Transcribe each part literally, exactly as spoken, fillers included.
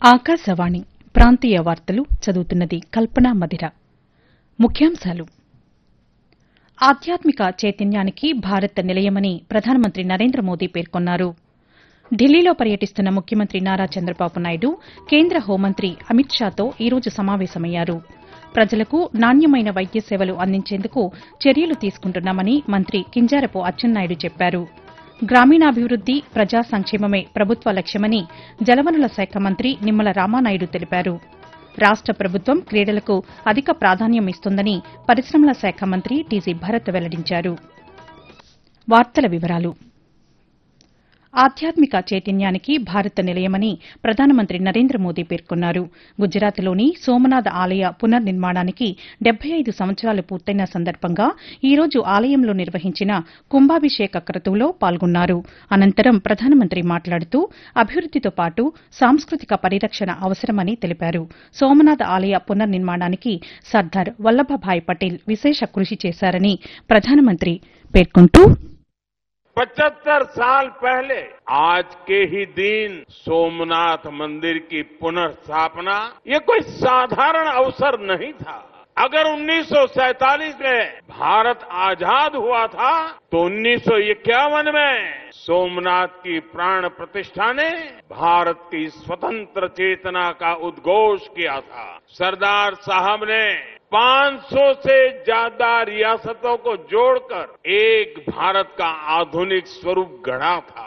ఆకాశవాణి ప్రాంతీయ వార్తలు చదువుతున్నది కల్పనా మధిర. ముఖ్యాంశాలు. ఆధ్యాత్మిక చైతన్యానికి భారత్ నిలయమని ప్రధానమంత్రి నరేంద్ర మోదీ పేర్కొన్నారు. ఢిల్లీలో పర్యటిస్తున్న ముఖ్యమంత్రి నారా చంద్రబాబు నాయుడు కేంద్ర హోంమంత్రి అమిత్ షాతో ఈ రోజు సమావేశమయ్యారు. ప్రజలకు నాణ్యమైన వైద్య సేవలు అందించేందుకు చర్యలు తీసుకుంటున్నామని మంత్రి కింజారపు అచ్చెన్నాయుడు చెప్పారు. గ్రామీణాభివృద్ది ప్రజా సంక్షేమమే ప్రభుత్వ లక్ష్యమని జలవనరుల శాఖ మంత్రి నిమ్మల రామానాయుడు తెలిపారు. రాష్ట ప్రభుత్వం క్రీడలకు అధిక ప్రాధాన్యం ఇస్తోందని పరిశ్రమల శాఖ మంత్రి టీజీ భరత్ వెల్లడించారు. వార్తల వివరాలు. ఆధ్యాత్మిక చైతన్యానికి భారత్ నిలయమని ప్రధానమంత్రి నరేంద్ర మోదీ పేర్కొన్నారు. గుజరాత్లోని సోమనాథ్ ఆలయ పునర్నిర్మాణానికి డెబ్బై ఐదు సంవత్సరాలు పూర్తయిన సందర్భంగా ఈ రోజు ఆలయంలో నిర్వహించిన కుంభాభిషేక క్రతువులో పాల్గొన్నారు. అనంతరం ప్రధానమంత్రి మాట్లాడుతూ అభివృద్దితో పాటు సాంస్కృతిక పరిరక్షణ అవసరమని తెలిపారు. సోమనాథ్ ఆలయ పునర్నిర్మాణానికి సర్దార్ వల్లభభాయ్ పటేల్ విశేష కృషి చేశారని ప్రధానమంత్రి పేర్కొంటూ पचहत्तर साल पहले आज के ही दिन सोमनाथ मंदिर की पुनर्स्थापना ये कोई साधारण अवसर नहीं था. अगर उन्नीस सौ सैंतालीस में भारत आजाद हुआ था तो उन्नीस सौ इक्यावन में सोमनाथ की प्राण प्रतिष्ठा ने भारत की स्वतंत्र चेतना का उद्घोष किया था. सरदार साहब ने पांच सौ से ज्यादा रियासतों को जोड़कर एक भारत का आधुनिक स्वरूप गढ़ा था.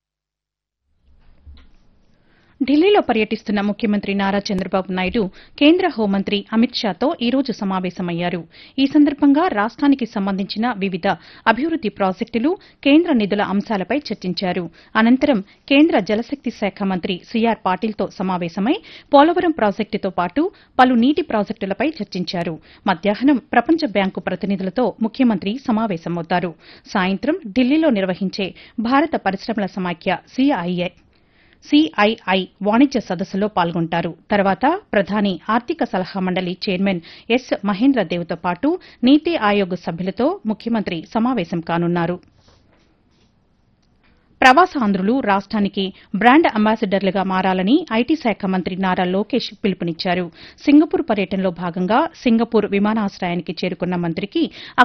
ఢిల్లీలో పర్యటిస్తున్న ముఖ్యమంత్రి నారా చంద్రబాబు నాయుడు కేంద్ర హోంమంత్రి అమిత్ షాతో ఈ రోజు సమావేశమయ్యారు. ఈ సందర్భంగా రాష్ట్రానికి సంబంధించిన వివిధ అభివృద్ది ప్రాజెక్టులు, కేంద్ర నిధుల అంశాలపై చర్చించారు. అనంతరం కేంద్ర జలశక్తి శాఖ మంత్రి సీఆర్ పాటిల్తో సమావేశమై పోలవరం ప్రాజెక్టుతో పాటు పలు నీటి ప్రాజెక్టులపై చర్చించారు. మధ్యాహ్నం ప్రపంచ బ్యాంకు ప్రతినిధులతో ముఖ్యమంత్రి సమావేశమవుతారు. సాయంత్రం ఢిల్లీలో నిర్వహించే భారత పరిశ్రమల సమాఖ్య సీఐఐ సీఐఐ వాణిజ్య సదస్సులో పాల్గొంటారు. తర్వాత ప్రధాని ఆర్థిక సలహా మండలి చైర్మన్ ఎస్ మహేంద్రదేవ్తో పాటు నీతి ఆయోగ్ సభ్యులతో ముఖ్యమంత్రి సమావేశం కానున్నారు. ప్రవాసాంధ్రులు రాష్ట్రానికి బ్రాండ్ అంబాసిడర్లుగా మారాలని ఐటీ శాఖ మంత్రి నారా లోకేష్ పిలుపునిచ్చారు. సింగపూర్ పర్యటనలో భాగంగా సింగపూర్ విమానాశ్రయానికి చేరుకున్న మంత్రికి